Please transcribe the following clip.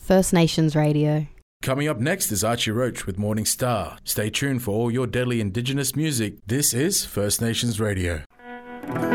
First Nations Radio. Coming up next is Archie Roach with Morning Star. Stay tuned for all your deadly Indigenous music. This is First Nations Radio.